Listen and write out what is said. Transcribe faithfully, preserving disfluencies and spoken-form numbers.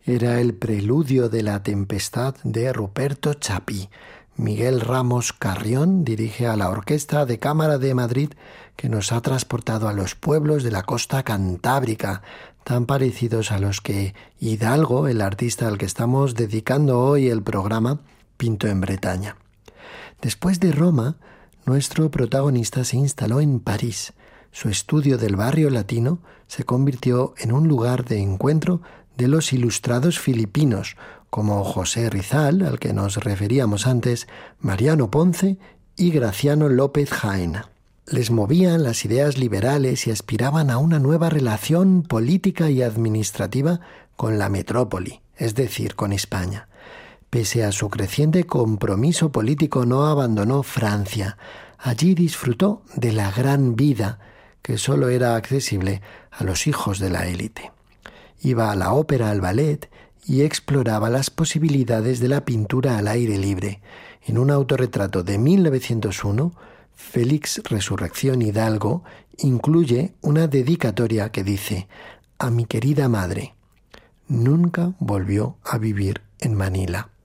Era el preludio de La Tempestad de Ruperto Chapí. Miguel Ramos Carrión dirige a la Orquesta de Cámara de Madrid, que nos ha transportado a los pueblos de la costa cantábrica, tan parecidos a los que Hidalgo, el artista al que estamos dedicando hoy el programa, pintó en Bretaña. Después de Roma, nuestro protagonista se instaló en París. Su estudio del barrio latino se convirtió en un lugar de encuentro de los ilustrados filipinos, como José Rizal, al que nos referíamos antes, Mariano Ponce y Graciano López Jaena. Les movían las ideas liberales y aspiraban a una nueva relación política y administrativa con la metrópoli, es decir, con España. Pese a su creciente compromiso político, no abandonó Francia. Allí disfrutó de la gran vida, que solo era accesible a los hijos de la élite. Iba a la ópera, al ballet, y exploraba las posibilidades de la pintura al aire libre. En un autorretrato de mil novecientos uno, Félix Resurrección Hidalgo incluye una dedicatoria que dice: «A mi querida madre, nunca volvió a vivir en Manila».